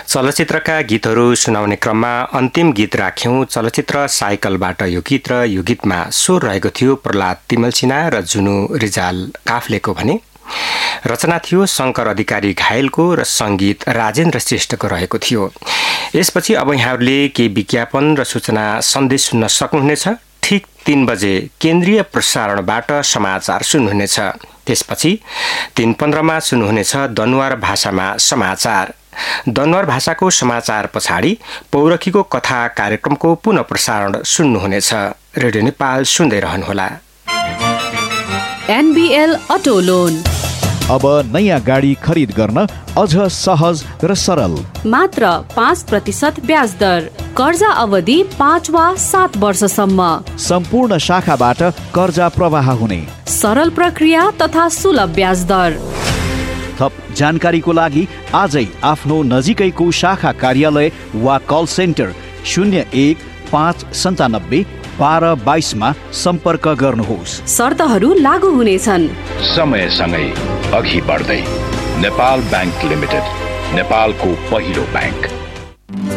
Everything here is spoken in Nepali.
चलचित्रका गीतहरू सुनाउने क्रममा अन्तिम गीत राख्यौं चलचित्र साइकलबाट यो गीत र यो गीतमा स्वर रहेको थियो प्रहलाद तिमल सिन्हा र जुनु रिजाल काफ्लेको भने रचना थियो शंकर अधिकारी घायलको र संगीत राजेन्द्र श्रेष्ठको रहेको थियो। यसपछि अब यहाँहरूले केही विज्ञापन र सूचना सन्देश सुन्न सक्नुहुनेछ। ठीक 3 बजे केन्द्रीय प्रसारणबाट समाचार सुन्नुहुनेछ। त्यसपछि 3:15 मा सुन्नुहुनेछ दनुवार भाषामा समाचार। दनुवार भाषाको समाचार पछाडि पौरखीको कथा कार्यक्रमको पुनः प्रसारण सुन्नुहुनेछ। रेडियो नेपाल सुन्दै रहनुहोला। NBL अटो लोन अब नयाँ गाडी खरिद गर्न अझ सहज र सरल। मात्र 5% ब्याज दर। कर्जा अवधि 5 वा 7 वर्षसम्म। सम्पूर्ण शाखाबाट कर्जा प्रवाह हुने। सरल प्रक्रिया तथा सुलभ ब्याज दर। थप जानकारीको लागि आजै आफ्नो नजिकैको शाखा कार्यालय वा कल सेन्टर 0159 1222 मा सम्पर्क गर्नुहोस्। शर्तहरू लागू हुनेछन्। समयसँगै अघि बढ्दै नेपाल बैंक लिमिटेड, नेपालको पहिलो बैंक।